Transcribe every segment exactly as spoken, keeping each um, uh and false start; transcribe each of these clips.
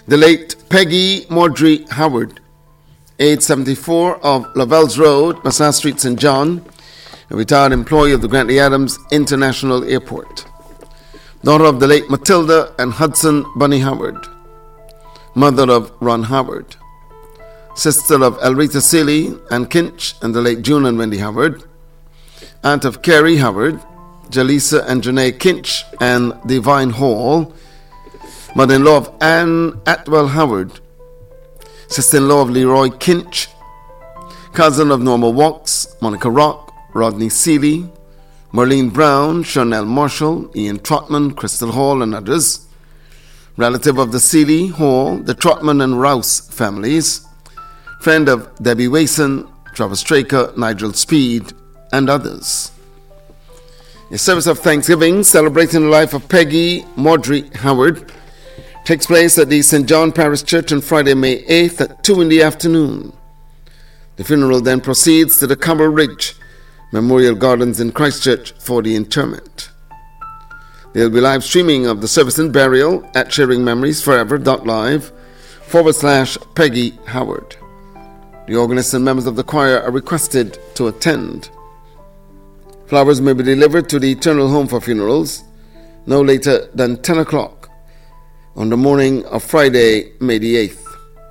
The late Peggy Maudry Howard, age seventy-four, of Lavells Road, Massage Street, Saint John, a retired employee of the Grantley Adams International Airport. Daughter of the late Matilda and Hudson Bunny Howard. Mother of Ron Howard. Sister of Elrita Seeley and Kinch and the late June and Wendy Howard. Aunt of Carrie Howard, Jalisa and Janae Kinch and Divine Hall. Mother-in-law of Anne Atwell Howard. Sister-in-law of Leroy Kinch. Cousin of Norma Walks, Monica Rock, Rodney Seeley, Marlene Brown, Chanel Marshall, Ian Trotman, Crystal Hall, and others. Relative of the Seeley, Hall, the Trotman and Rouse families. Friend of Debbie Wason, Travis Straker, Nigel Speed, and others. A service of Thanksgiving celebrating the life of Peggy Maudry Howard takes place at the Saint John Parish Church on Friday, May eighth at two in the afternoon. The funeral then proceeds to the Campbell Ridge Memorial Gardens in Christchurch for the interment. There will be live streaming of the service and burial at sharing memories forever.live forward slash Peggy Howard. The organist and members of the choir are requested to attend. Flowers may be delivered to the Eternal Home for Funerals no later than ten o'clock on the morning of Friday, May the eighth.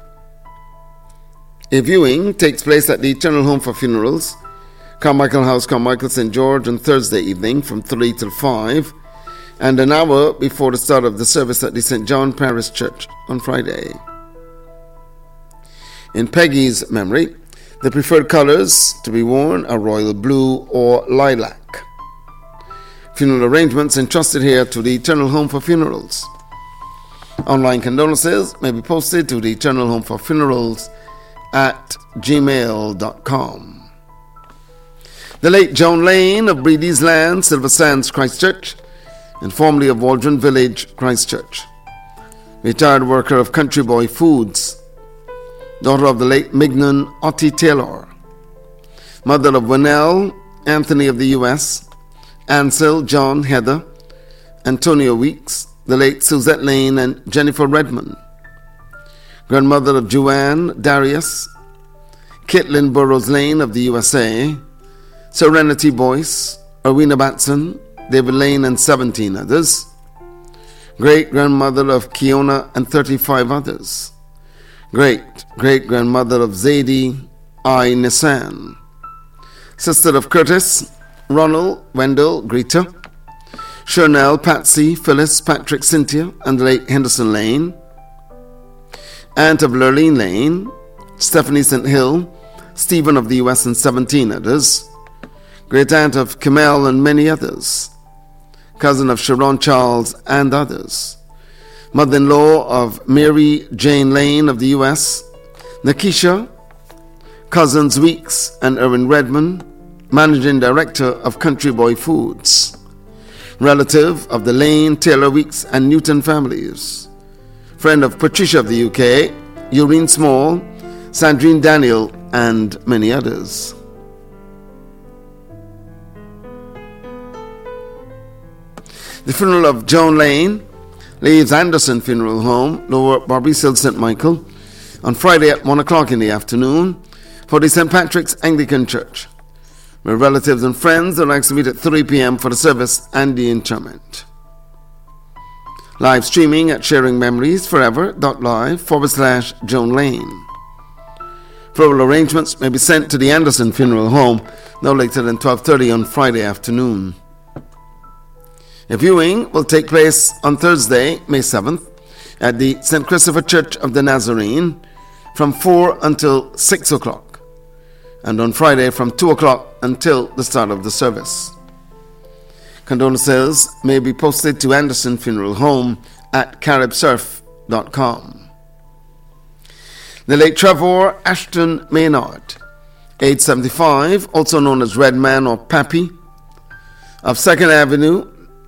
A viewing takes place at the Eternal Home for Funerals, Carmichael House, Carmichael, Saint George, on Thursday evening from three till five, and an hour before the start of the service at the Saint John Parish Church on Friday. In Peggy's memory, the preferred colors to be worn are royal blue or lilac. Funeral arrangements entrusted here to the Eternal Home for Funerals. Online condolences may be posted to the Eternal Home for Funerals at gmail dot com. The late Joan Lane of Breedy's Land, Silver Sands, Christchurch, and formerly of Waldron Village, Christchurch. Retired worker of Country Boy Foods. Daughter of the late Mignon Otti Taylor. Mother of Winnell Anthony of the U S, Ansel, John, Heather, Antonio Weeks, the late Suzette Lane and Jennifer Redmond. Grandmother of Joanne Darius, Caitlin Burrows Lane of the U S A, Serenity Boyce, Erwina Batson, David Lane, and seventeen others. Great-grandmother of Kiona and thirty-five others. Great-great-grandmother of Zadie I. Nissan. Sister of Curtis, Ronald, Wendell, Greta, Chanel, Patsy, Phyllis, Patrick, Cynthia, and the late Henderson Lane. Aunt of Lurleen Lane, Stephanie Saint Hill, Stephen of the U S, and seventeen others. Great-aunt of Kamel and many others. Cousin of Sharon Charles and others. Mother-in-law of Mary Jane Lane of the U S, Nakisha, Cousins Weeks and Erwin Redmond, Managing Director of Country Boy Foods. Relative of the Lane, Taylor Weeks and Newton families. Friend of Patricia of the U K, Eurine Small, Sandrine Daniel, and many others. The funeral of Joan Lane leaves Anderson Funeral Home, Lower Barbary Hill, Saint Michael, on Friday at one o'clock in the afternoon for the Saint Patrick's Anglican Church, where relatives and friends are likely to meet at three p.m. for the service and the interment. Live streaming at sharingmemoriesforever.live forward slash Joan Lane. Floral arrangements may be sent to the Anderson Funeral Home no later than twelve thirty on Friday afternoon. A viewing will take place on Thursday, May seventh, at the Saint Christopher Church of the Nazarene from four until six o'clock, and on Friday from two o'clock until the start of the service. Condolences may be posted to Anderson Funeral Home at carib surf dot com. The late Trevor Ashton Maynard, age seventy-five, also known as Red Man or Pappy, of second Avenue,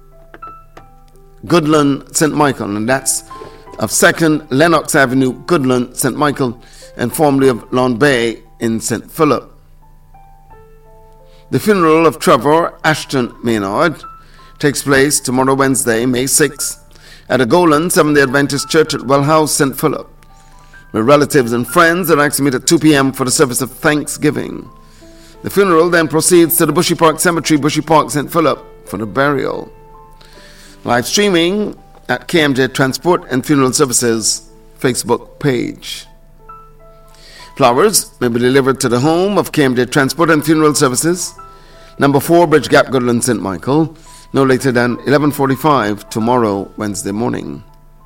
Goodland, Saint Michael, and that's of second Lennox Avenue, Goodland, Saint Michael, and formerly of Lawn Bay in Saint Philip. The funeral of Trevor Ashton Maynard takes place tomorrow, Wednesday, May sixth, at the Golan Seventh-day Adventist Church at Wellhouse, Saint Philip, where relatives and friends are asked to meet at two p.m. for the service of thanksgiving. The funeral then proceeds to the Bushy Park Cemetery, Bushy Park, Saint Philip, for the burial. Live streaming at K M J Transport and Funeral Services Facebook page. Flowers may be delivered to the home of K M J Transport and Funeral Services, number four, Bridge Gap, Goodland, Saint Michael, no later than eleven forty-five tomorrow, Wednesday morning.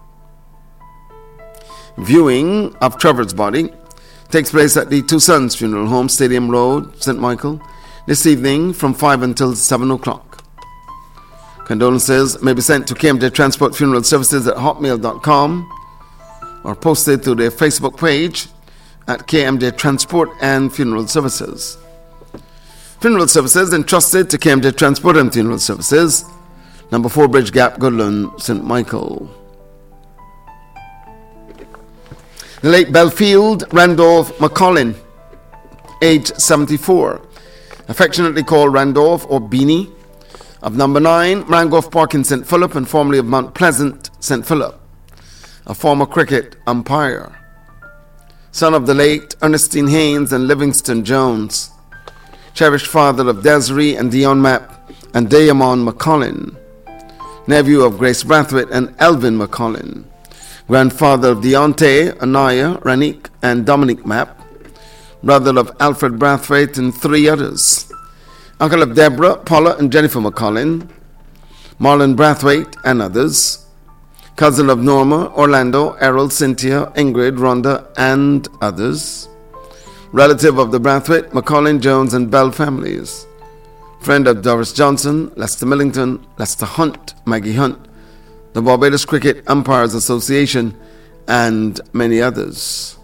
Viewing of Trevor's body takes place at the Two Sons Funeral Home, Stadium Road, Saint Michael, this evening from five until seven o'clock. Condolences may be sent to K M J Transport Funeral Services at hotmail dot com or posted to their Facebook page at K M J Transport and Funeral Services. Funeral Services entrusted to K M J Transport and Funeral Services, number four, Bridge Gap, Goodland, Saint Michael. The late Belfield Randolph McCollin, age seventy-four, affectionately called Randolph or Beanie, of number nine, Randolph Park in Saint Philip and formerly of Mount Pleasant, Saint Philip, a former cricket umpire. Son of the late Ernestine Haynes and Livingston Jones, cherished father of Desiree and Dion Mapp and Diamond McCollin, nephew of Grace Brathwaite and Elvin McCollin, grandfather of Deontay, Anaya, Ranique, and Dominic Mapp, brother of Alfred Brathwaite and three others, uncle of Deborah, Paula, and Jennifer McCollin, Marlon Brathwaite, and others, cousin of Norma, Orlando, Errol, Cynthia, Ingrid, Rhonda, and others, relative of the Brathwaite, McCollin, Jones, and Bell families, friend of Doris Johnson, Lester Millington, Lester Hunt, Maggie Hunt, the Barbados Cricket Umpires Association, and many others.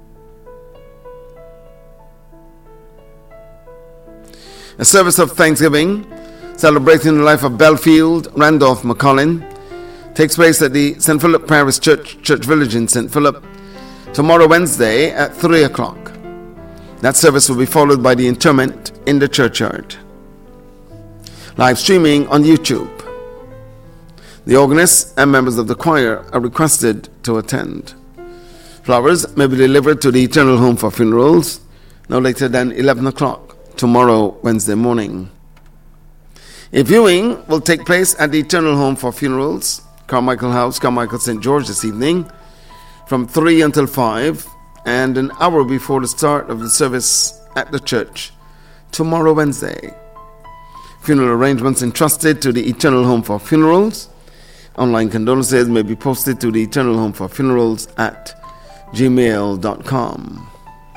A service of thanksgiving celebrating the life of Belfield Randolph McCollin takes place at the Saint Philip Parish Church, Church Village in Saint Philip, tomorrow Wednesday at three o'clock. That service will be followed by the interment in the churchyard. Live streaming on YouTube. The organist and members of the choir are requested to attend. Flowers may be delivered to the Eternal Home for Funerals no later than eleven o'clock tomorrow, Wednesday morning. A viewing will take place at the Eternal Home for Funerals, Carmichael House, Carmichael, Saint George, this evening from three until five, and an hour before the start of the service at the church tomorrow, Wednesday. Funeral arrangements entrusted to the Eternal Home for Funerals. Online condolences may be posted to the Eternal Home for Funerals at gmail dot com.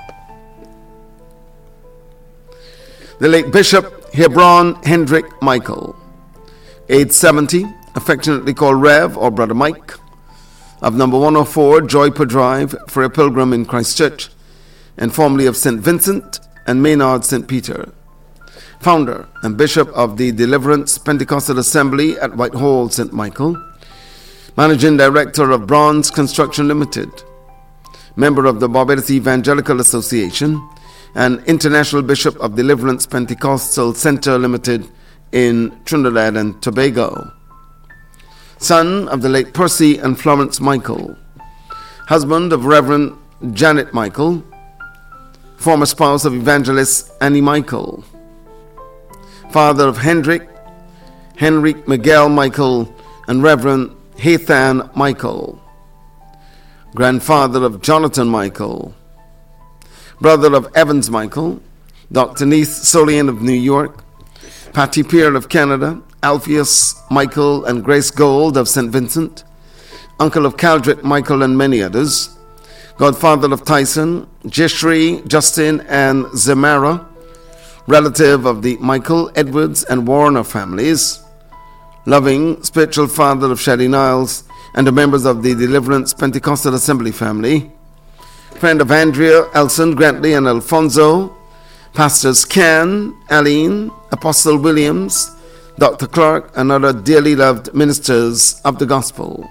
The late Bishop Hebron Hendrick Michael, age seventy, affectionately called Rev or Brother Mike, of number one oh four Joyper Drive, for a pilgrim in Christchurch, and formerly of Saint Vincent and Maynard Saint Peter, founder and bishop of the Deliverance Pentecostal Assembly at Whitehall, Saint Michael, managing director of Bronze Construction Limited, member of the Barbados Evangelical Association, and international bishop of Deliverance Pentecostal Center Limited in Trinidad and Tobago. Son of the late Percy and Florence Michael, husband of Reverend Janet Michael, former spouse of evangelist Annie Michael, father of Hendrick, Henrik Miguel Michael, and Reverend Hathan Michael, grandfather of Jonathan Michael, brother of Evans Michael, Doctor Neith Solian of New York, Patty Pearl of Canada, Alpheus Michael and Grace Gold of Saint Vincent, uncle of Caldrick Michael and many others, godfather of Tyson, Jeshri, Justin, and Zemara, relative of the Michael, Edwards, and Warner families, loving spiritual father of Shady Niles and the members of the Deliverance Pentecostal Assembly family, friend of Andrea, Elson, Grantley, and Alfonso, pastors Ken, Aline, Apostle Williams, Doctor Clark, and other dearly loved ministers of the gospel.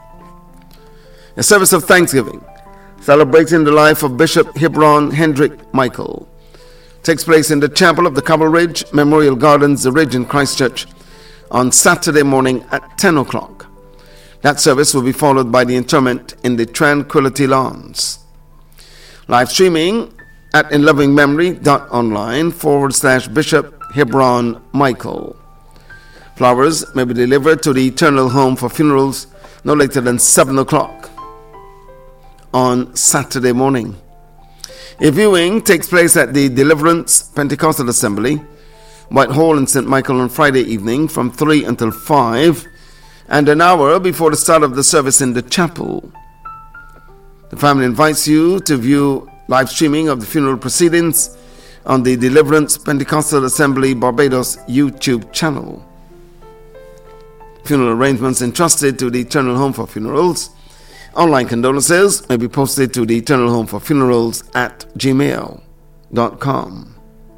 A service of thanksgiving celebrating the life of Bishop Hebron Hendrick Michael takes place in the chapel of the Cobble Ridge Memorial Gardens, the Ridge in Christchurch, on Saturday morning at ten o'clock. That service will be followed by the interment in the Tranquility Lawns. Live streaming at inlovingmemory.online forward slash Bishop Hebron Michael. Flowers may be delivered to the Eternal Home for Funerals no later than seven o'clock on Saturday morning. A viewing takes place at the Deliverance Pentecostal Assembly, Whitehall in Saint Michael on Friday evening from three until five, and an hour before the start of the service in the chapel. The family invites you to view live streaming of the funeral proceedings on the Deliverance Pentecostal Assembly Barbados YouTube channel. Funeral arrangements entrusted to the Eternal Home for Funerals. Online condolences may be posted to the Eternal Home for Funerals at gmail dot com.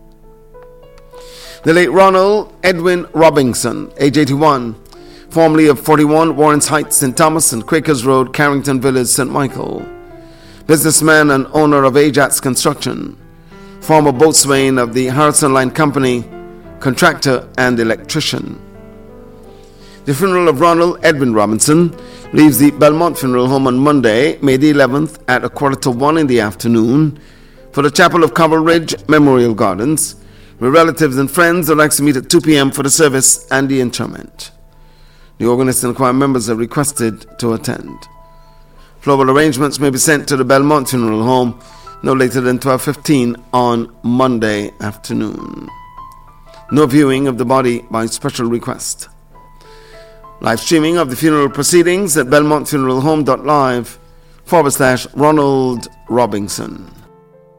The late Ronald Edwin Robinson, age eighty-one, formerly of forty-one Warrens Heights, Saint Thomas and Quakers Road, Carrington Village, Saint Michael. Businessman and owner of Ajax Construction. Former boatswain of the Harrison Line Company, contractor and electrician. The funeral of Ronald Edwin Robinson leaves the Belmont Funeral Home on Monday, May the eleventh at a quarter to one in the afternoon for the Chapel of Cobble Ridge Memorial Gardens, where relatives and friends would like to meet at two p.m. for the service and the interment. The organist and choir members are requested to attend. Floral arrangements may be sent to the Belmont Funeral Home no later than twelve fifteen on Monday afternoon. No viewing of the body by special request. Live streaming of the funeral proceedings at belmont funeral home dot live forward slash Ronald Robinson.